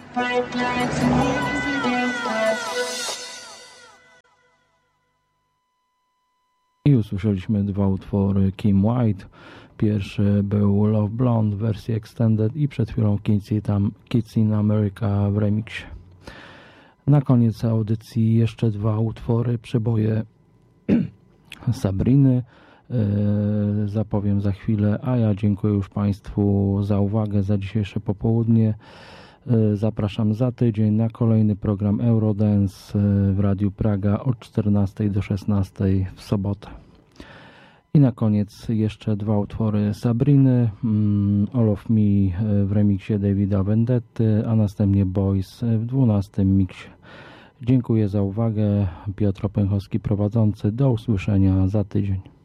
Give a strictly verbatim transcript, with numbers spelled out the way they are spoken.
I usłyszeliśmy dwa utwory Kim White. Pierwszy był Love Blonde w wersji extended i przed chwilą Kids in America w remiksie. Na koniec audycji jeszcze dwa utwory, przeboje Sabriny. Yy, zapowiem za chwilę, a ja dziękuję już Państwu za uwagę, za dzisiejsze popołudnie. Yy, zapraszam za tydzień na kolejny program Eurodance yy, w Radiu Praga od czternastej do szesnastej w sobotę. I na koniec jeszcze dwa utwory Sabriny, mm, All of Me w remiksie Davida Vendetty, a następnie Boys w dwunastym miksie. Dziękuję za uwagę. Piotr Opęchowski prowadzący. Do usłyszenia za tydzień.